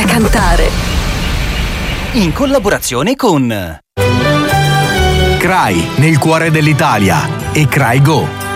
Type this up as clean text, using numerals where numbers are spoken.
da cantare. In collaborazione con CRAI, nel cuore dell'Italia, e CRAI Go.